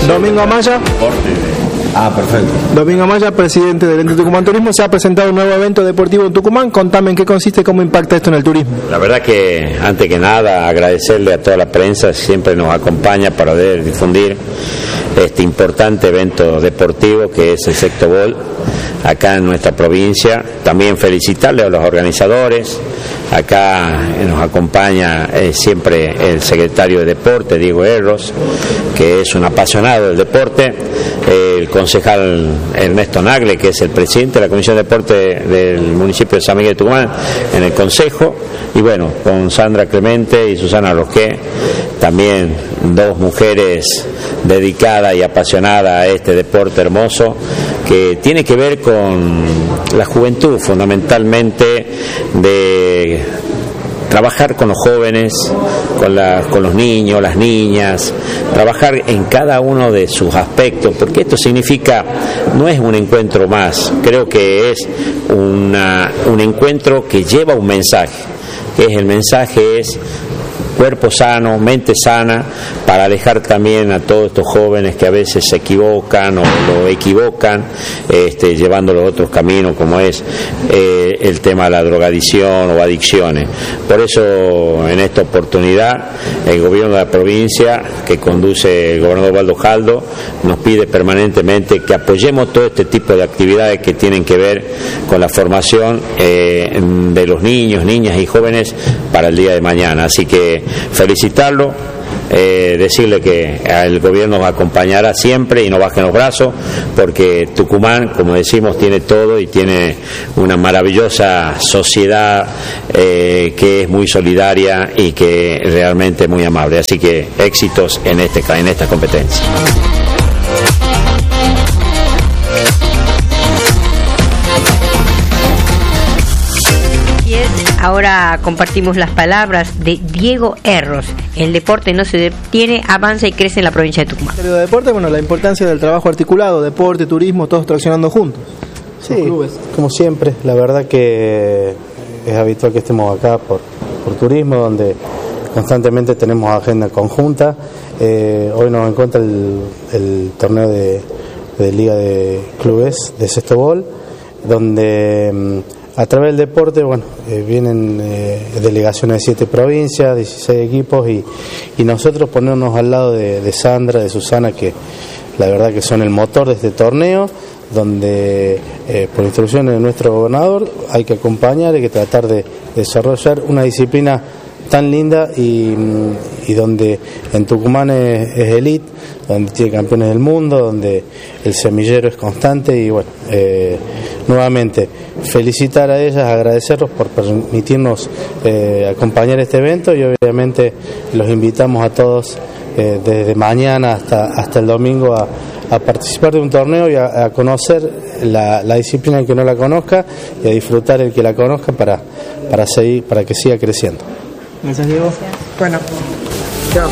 Domingo Amaya. Perfecto. Domingo Amaya, presidente del Ente Tucumán Turismo. Se ha presentado un nuevo evento deportivo en Tucumán. Contame en qué consiste, cómo impacta esto en el turismo. La verdad que, antes que nada, agradecerle a toda la prensa que siempre nos acompaña para poder difundir este importante evento deportivo que es el Sexto Bol acá en nuestra provincia. También felicitarle a los organizadores. Acá nos acompaña siempre el secretario de Deporte, Diego Erros, que es un apasionado del deporte, el concejal Ernesto Nagle, que es el presidente de la Comisión de Deporte del municipio de San Miguel de Tucumán en el Consejo, y bueno, con Sandra Clemente y Susana Rosqué, también dos mujeres dedicadas y apasionadas a este deporte hermoso que tiene que ver con la juventud, fundamentalmente de trabajar con los jóvenes, con los niños, las niñas, trabajar en cada uno de sus aspectos, porque esto significa, no es un encuentro más, creo que es un encuentro que lleva un mensaje, que es el mensaje es cuerpo sano, mente sana, para alejar también a todos estos jóvenes que a veces se equivocan o lo equivocan, llevándolo a otros caminos, como es el tema de la drogadicción o adicciones. Por eso, en esta oportunidad, el gobierno de la provincia, que conduce el gobernador Waldo Jaldo, nos pide permanentemente que apoyemos todo este tipo de actividades que tienen que ver con la formación de los niños, niñas y jóvenes para el día de mañana. Así que felicitarlo, decirle que el gobierno nos acompañará siempre y no bajen los brazos, porque Tucumán, como decimos, tiene todo y tiene una maravillosa sociedad que es muy solidaria y que realmente es muy amable. Así que éxitos en esta competencia. Ahora compartimos las palabras de Diego Erros. El deporte no se detiene, avanza y crece en la provincia de Tucumán. El deporte, bueno, la importancia del trabajo articulado, deporte, turismo, todos traccionando juntos. Sí, como siempre, la verdad que es habitual que estemos acá por turismo, donde constantemente tenemos agenda conjunta. Hoy nos encuentra el torneo de Liga de Clubes de Sexto Bol, donde a través del deporte, vienen delegaciones de 7 provincias, 16 equipos y nosotros ponernos al lado de Sandra, de Susana, que la verdad que son el motor de este torneo, donde por instrucciones de nuestro gobernador hay que acompañar, hay que tratar de desarrollar una disciplina tan linda y donde en Tucumán es elite, donde tiene campeones del mundo, donde el semillero es constante y nuevamente felicitar a ellas, agradecerlos por permitirnos acompañar este evento y obviamente los invitamos a todos desde mañana hasta el domingo a participar de un torneo y a conocer la disciplina el que no la conozca y a disfrutar el que la conozca para que siga creciendo. Gracias, Diego. Bueno, chao.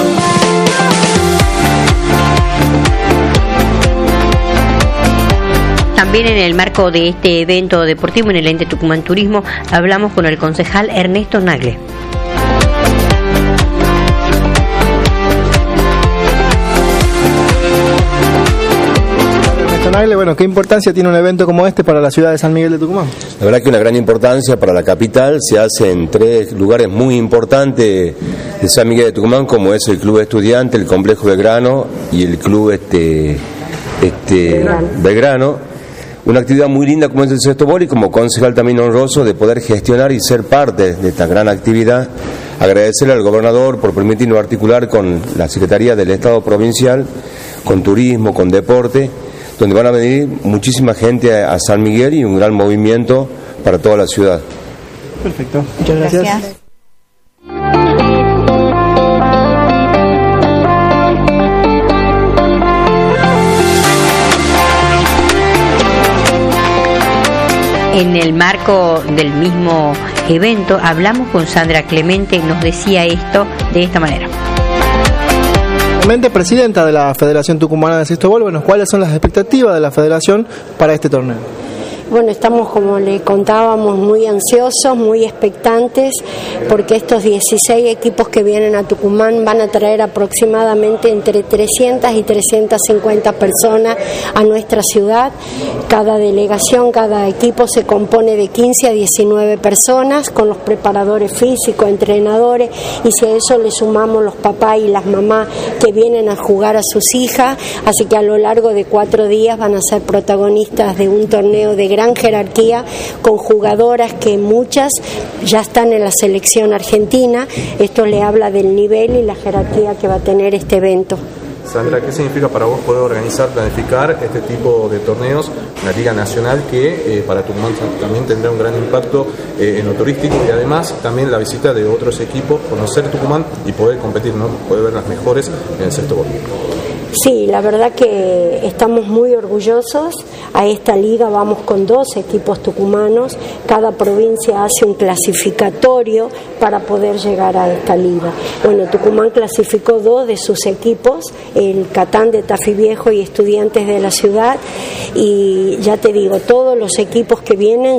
También en el marco de este evento deportivo en el Ente Tucumán Turismo hablamos con el concejal Ernesto Nagle. Bueno, ¿qué importancia tiene un evento como este para la ciudad de San Miguel de Tucumán? La verdad que una gran importancia para la capital, se hace en 3 lugares muy importantes de San Miguel de Tucumán, como es el Club Estudiante, el Complejo Belgrano y el Club Belgrano. Una actividad muy linda como es el Sexto Bol y como concejal también honroso de poder gestionar y ser parte de esta gran actividad. Agradecerle al gobernador por permitirnos articular con la Secretaría del Estado Provincial, con turismo, con deporte, donde van a venir muchísima gente a San Miguel y un gran movimiento para toda la ciudad. Perfecto, muchas gracias. En el marco del mismo evento hablamos con Sandra Clemente, nos decía esto de esta manera. Presidenta de la Federación Tucumana de Sexto Bol, ¿cuáles son las expectativas de la Federación para este torneo? Bueno, estamos, como le contábamos, muy ansiosos, muy expectantes, porque estos 16 equipos que vienen a Tucumán van a traer aproximadamente entre 300 y 350 personas a nuestra ciudad. Cada delegación, cada equipo se compone de 15 a 19 personas, con los preparadores físicos, entrenadores, y si a eso le sumamos los papás y las mamás que vienen a jugar a sus hijas, así que a lo largo de 4 días van a ser protagonistas de un torneo de gran jerarquía, con jugadoras que muchas ya están en la selección argentina. Esto le habla del nivel y la jerarquía que va a tener este evento. Sandra, ¿qué significa para vos poder organizar, planificar este tipo de torneos, una liga nacional que para Tucumán también tendrá un gran impacto en lo turístico, y además también la visita de otros equipos, conocer Tucumán y poder competir, ¿no? Poder ver las mejores en el sexto bol? Sí, la verdad que estamos muy orgullosos. A esta liga vamos con 2 equipos tucumanos. Cada provincia hace un clasificatorio para poder llegar a esta liga. Bueno, Tucumán clasificó 2 de sus equipos, el Catán de Tafí Viejo y Estudiantes de la Ciudad, y ya te digo, todos los equipos que vienen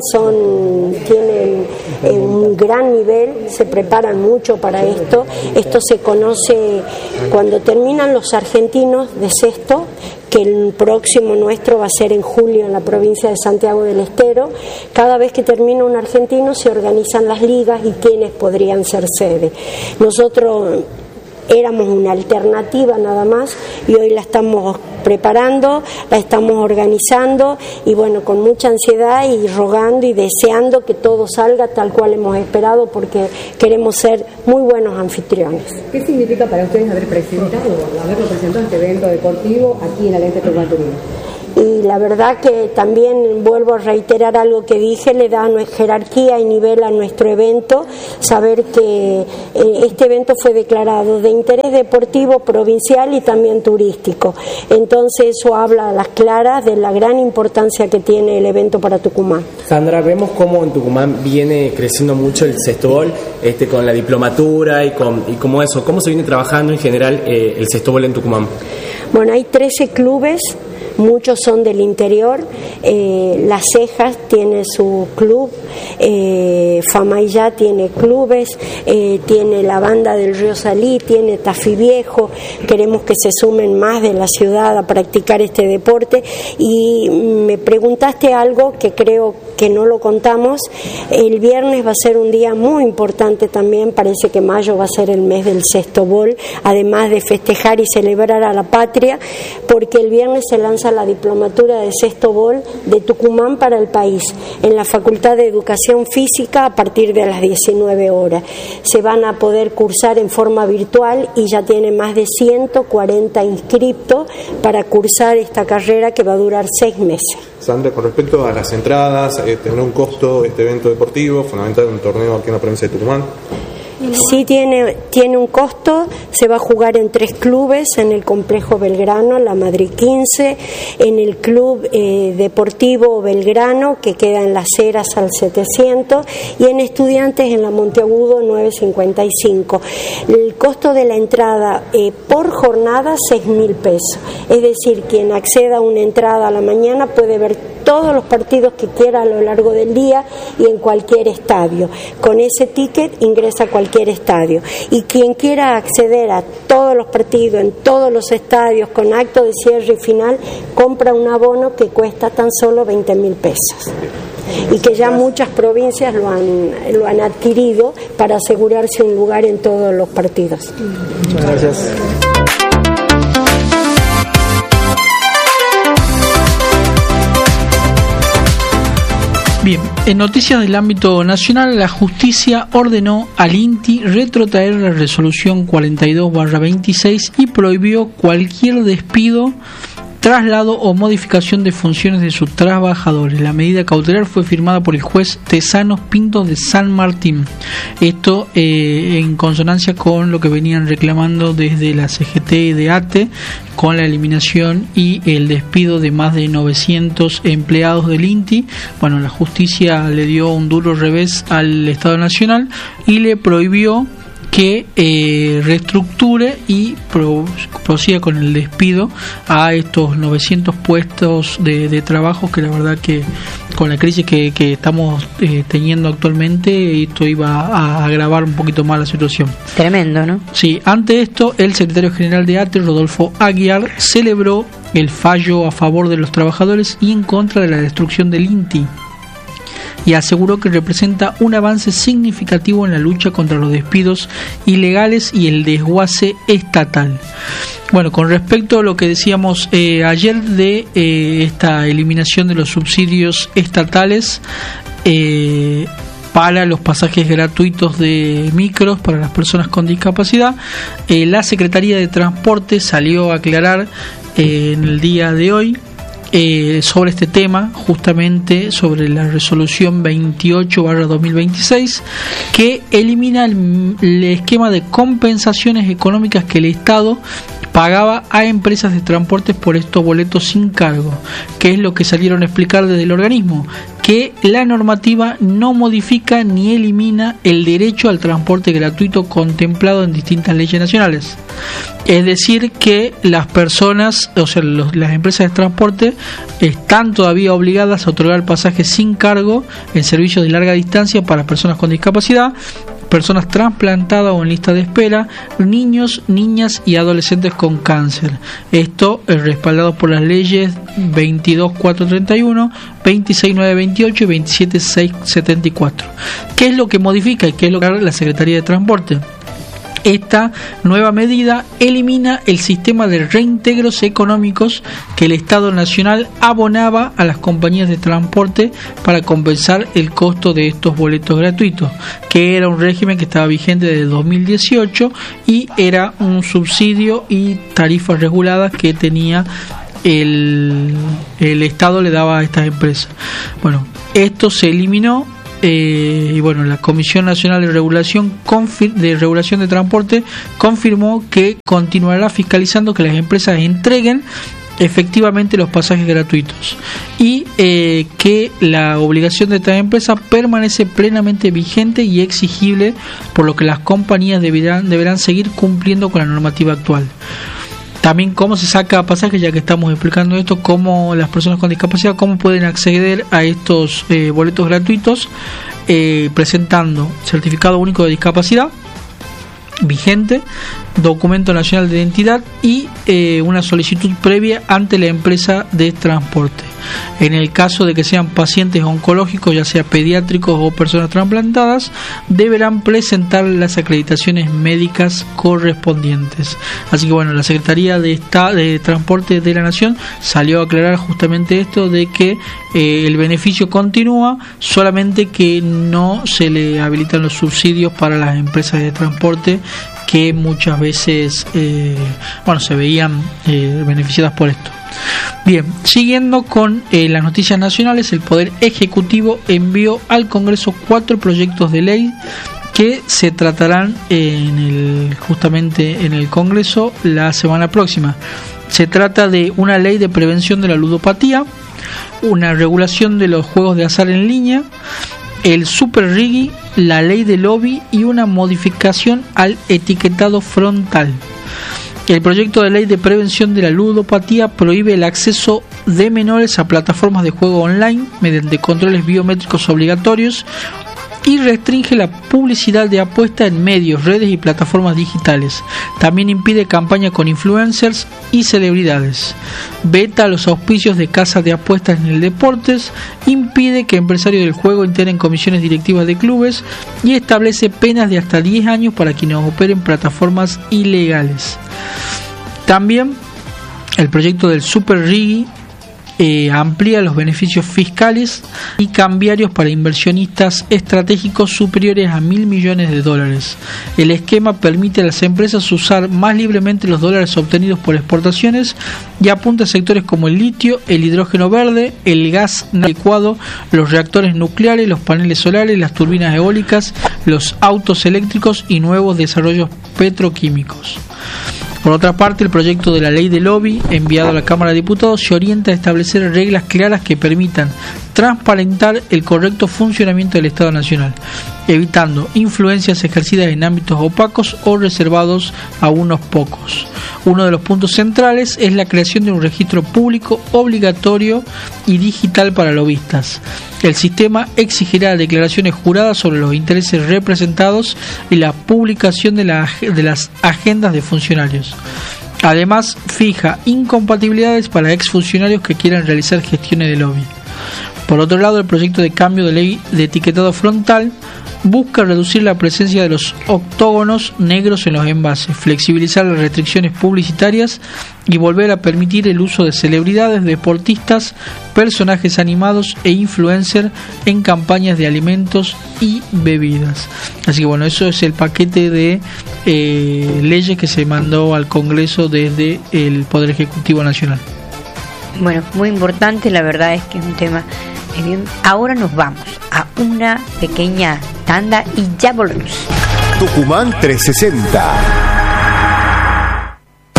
tienen un gran nivel, se preparan mucho para esto. Esto se conoce cuando terminan los argentinos de sexto, que el próximo nuestro va a ser en julio en la provincia de Santiago del Estero. Cada vez que termina un argentino se organizan las ligas y quiénes podrían ser sede. Nosotros éramos una alternativa nada más, y hoy la estamos preparando, la estamos organizando, y bueno, con mucha ansiedad y rogando y deseando que todo salga tal cual hemos esperado, porque queremos ser muy buenos anfitriones. ¿Qué significa para ustedes haberlo presentado este evento deportivo aquí en la Lente Tucumán Turismo? Y la verdad que también vuelvo a reiterar algo que dije, le da jerarquía y nivel a nuestro evento, saber que este evento fue declarado de interés deportivo provincial y también turístico. Entonces eso habla a las claras de la gran importancia que tiene el evento para Tucumán. Sandra, vemos cómo en Tucumán viene creciendo mucho el sextobol, con la diplomatura y como eso. ¿Cómo se viene trabajando en general el sextobol en Tucumán? Bueno, hay 13 clubes. Muchos son del interior. Las Cejas tiene su club, Famayá tiene clubes, tiene la Banda del Río Salí, tiene Tafí Viejo. Queremos que se sumen más de la ciudad a practicar este deporte. Y me preguntaste algo que creo que no lo contamos. El viernes va a ser un día muy importante también. Parece que mayo va a ser el mes del sextobol, además de festejar y celebrar a la patria, porque el viernes se lanza la diplomatura de sextobol de Tucumán para el país en la Facultad de Educación Física a partir de las 19 horas. Se van a poder cursar en forma virtual y ya tiene más de 140 inscriptos para cursar esta carrera que va a durar 6 meses. Sandra, con respecto a las entradas, ¿tendrá un costo este evento deportivo, fundamental en un torneo aquí en la provincia de Tucumán? Sí, tiene un costo. Se va a jugar en 3 clubes, en el Complejo Belgrano, la Madrid 15, en el Club Deportivo Belgrano, que queda en Las Heras al 700, y en Estudiantes en la Monteagudo 955. El costo de la entrada por jornada 6.000 pesos, es decir, quien acceda a una entrada a la mañana puede ver todos los partidos que quiera a lo largo del día y en cualquier estadio. Con ese ticket ingresa a cualquier estadio, y quien quiera acceder a todos los partidos en todos los estadios con acto de cierre y final compra un abono que cuesta tan solo 20.000 pesos, y que ya muchas provincias lo han adquirido para asegurarse un lugar en todos los partidos. Muchas gracias. Bien, en noticias del ámbito nacional, la justicia ordenó al INTI retrotraer la resolución 42/26 y prohibió cualquier despido, traslado o modificación de funciones de sus trabajadores. La medida cautelar fue firmada por el juez Tesanos Pinto de San Martín. Esto en consonancia con lo que venían reclamando desde la CGT y de ATE, con la eliminación y el despido de más de 900 empleados del INTI. Bueno, la justicia le dio un duro revés al Estado Nacional y le prohibió que reestructure y prosiga con el despido a estos 900 puestos de trabajo, que la verdad que con la crisis que estamos teniendo actualmente, esto iba a agravar un poquito más la situación. Tremendo, ¿no? Sí, ante esto, el secretario general de ATE, Rodolfo Aguiar, celebró el fallo a favor de los trabajadores y en contra de la destrucción del INTI, y aseguró que representa un avance significativo en la lucha contra los despidos ilegales y el desguace estatal. Bueno, con respecto a lo que decíamos ayer de esta eliminación de los subsidios estatales para los pasajes gratuitos de micros para las personas con discapacidad, la Secretaría de Transporte salió a aclarar en el día de hoy sobre este tema, justamente sobre la resolución 28/2026, que elimina el esquema de compensaciones económicas que el Estado pagaba a empresas de transportes por estos boletos sin cargo, que es lo que salieron a explicar desde el organismo, que la normativa no modifica ni elimina el derecho al transporte gratuito contemplado en distintas leyes nacionales. Es decir, que las personas, o sea, las empresas de transporte están todavía obligadas a otorgar pasajes sin cargo en servicios de larga distancia para personas con discapacidad, personas trasplantadas o en lista de espera, niños, niñas y adolescentes con cáncer. Esto es respaldado por las leyes 22.431, 26.928 y 27.674. ¿Qué es lo que modifica y qué es lo que hace la Secretaría de Transporte? Esta nueva medida elimina el sistema de reintegros económicos que el Estado Nacional abonaba a las compañías de transporte para compensar el costo de estos boletos gratuitos, que era un régimen que estaba vigente desde 2018 y era un subsidio y tarifas reguladas que tenía el Estado, le daba a estas empresas. Bueno, esto se eliminó. Y bueno, la Comisión Nacional de Regulación de Transporte confirmó que continuará fiscalizando que las empresas entreguen efectivamente los pasajes gratuitos y que la obligación de esta empresa permanece plenamente vigente y exigible, por lo que las compañías deberán seguir cumpliendo con la normativa actual. También cómo se saca pasajes, ya que estamos explicando esto, cómo las personas con discapacidad cómo pueden acceder a estos boletos gratuitos, presentando certificado único de discapacidad vigente, documento nacional de identidad y una solicitud previa ante la empresa de transporte. En el caso de que sean pacientes oncológicos, ya sea pediátricos o personas trasplantadas, deberán presentar las acreditaciones médicas correspondientes. Así que bueno, la Secretaría de Transporte de la Nación salió a aclarar justamente esto, de que el beneficio continúa, solamente que no se le habilitan los subsidios para las empresas de transporte, que muchas veces se veían beneficiadas por esto. Bien, siguiendo con las noticias nacionales, el Poder Ejecutivo envió al Congreso 4 proyectos de ley que se tratarán justamente en el Congreso la semana próxima. Se trata de una ley de prevención de la ludopatía, una regulación de los juegos de azar en línea, el Super Riggy, la ley de lobby y una modificación al etiquetado frontal. El proyecto de ley de prevención de la ludopatía prohíbe el acceso de menores a plataformas de juego online mediante controles biométricos obligatorios y restringe la publicidad de apuesta en medios, redes y plataformas digitales. También impide campañas con influencers y celebridades. Veta los auspicios de casas de apuestas en el deportes, impide que empresarios del juego integren comisiones directivas de clubes y establece penas de hasta 10 años para quienes operen plataformas ilegales. También el proyecto del Super Riggy amplía los beneficios fiscales y cambiarios para inversionistas estratégicos superiores a $1.000 millones. El esquema permite a las empresas usar más libremente los dólares obtenidos por exportaciones y apunta a sectores como el litio, el hidrógeno verde, el gas licuado, los reactores nucleares, los paneles solares, las turbinas eólicas, los autos eléctricos y nuevos desarrollos petroquímicos. Por otra parte, el proyecto de la ley de lobby enviado a la Cámara de Diputados se orienta a establecer reglas claras que permitan transparentar el correcto funcionamiento del Estado Nacional, evitando influencias ejercidas en ámbitos opacos o reservados a unos pocos. Uno de los puntos centrales es la creación de un registro público obligatorio y digital para lobistas. El sistema exigirá declaraciones juradas sobre los intereses representados y la publicación de las agendas de funcionarios. Además, fija incompatibilidades para exfuncionarios que quieran realizar gestiones de lobby. Por otro lado, el proyecto de cambio de ley de etiquetado frontal busca reducir la presencia de los octógonos negros en los envases, flexibilizar las restricciones publicitarias y volver a permitir el uso de celebridades, deportistas, personajes animados e influencers en campañas de alimentos y bebidas. Así que bueno, eso es el paquete de leyes que se mandó al Congreso desde el Poder Ejecutivo Nacional. Bueno, muy importante, la verdad es que es un tema bien. Ahora nos vamos a una pequeña tanda y ya volvemos. Tucumán 360.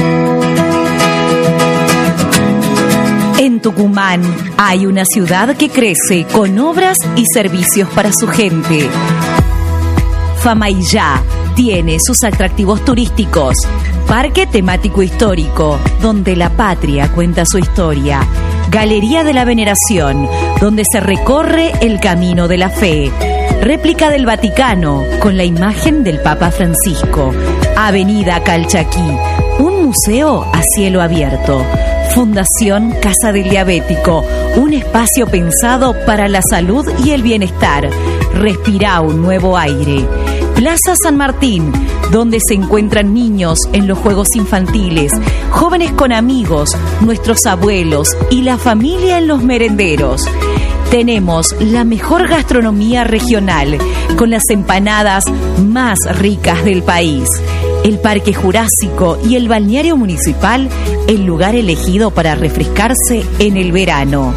En Tucumán hay una ciudad que crece con obras y servicios para su gente. Famaillá tiene sus atractivos turísticos. Parque temático histórico, donde la patria cuenta su historia. Galería de la Veneración, donde se recorre el camino de la fe. Réplica del Vaticano, con la imagen del Papa Francisco. Avenida Calchaquí, un museo a cielo abierto. Fundación Casa del Diabético, un espacio pensado para la salud y el bienestar. Respira un nuevo aire. Plaza San Martín, donde se encuentran niños en los juegos infantiles, jóvenes con amigos, nuestros abuelos y la familia en los merenderos. Tenemos la mejor gastronomía regional, con las empanadas más ricas del país. El Parque Jurásico y el Balneario Municipal, el lugar elegido para refrescarse en el verano.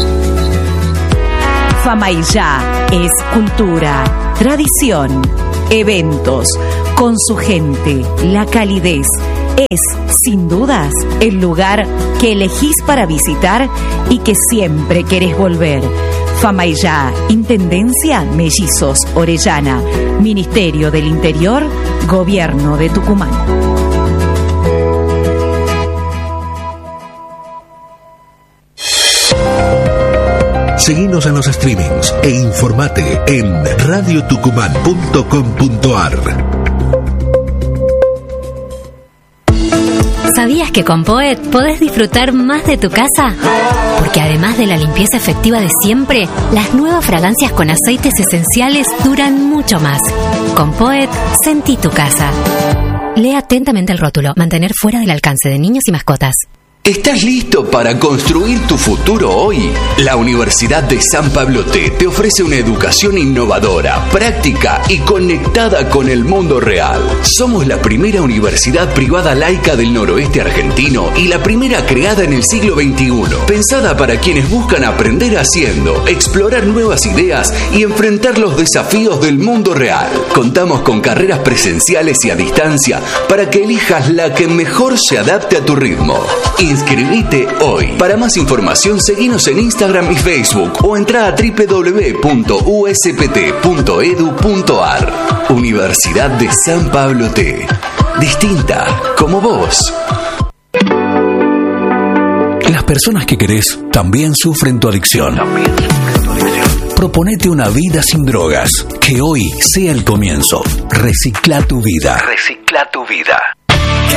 Famaillá es cultura, tradición, eventos, con su gente, la calidez. Es, sin dudas, el lugar que elegís para visitar y que siempre querés volver. Famaillá, Intendencia Mellizos Orellana, Ministerio del Interior, Gobierno de Tucumán. Seguinos en los streamings e informate en radiotucumán.com.ar. ¿Sabías que con Poet podés disfrutar más de tu casa? Porque además de la limpieza efectiva de siempre, las nuevas fragancias con aceites esenciales duran mucho más. Con Poet, sentí tu casa. Lee atentamente el rótulo. Mantener fuera del alcance de niños y mascotas. ¿Estás listo para construir tu futuro hoy? La Universidad de San Pablo te ofrece una educación innovadora, práctica y conectada con el mundo real. Somos la primera universidad privada laica del noroeste argentino y la primera creada en el siglo XXI, pensada para quienes buscan aprender haciendo, explorar nuevas ideas y enfrentar los desafíos del mundo real. Contamos con carreras presenciales y a distancia para que elijas la que mejor se adapte a tu ritmo. Inscribite hoy. Para más información, seguinos en Instagram y Facebook o entra a www.uspt.edu.ar. Universidad de San Pablo T. Distinta como vos. Las personas que querés también sufren tu adicción. Proponete una vida sin drogas. Que hoy sea el comienzo. Recicla tu vida. Recicla tu vida.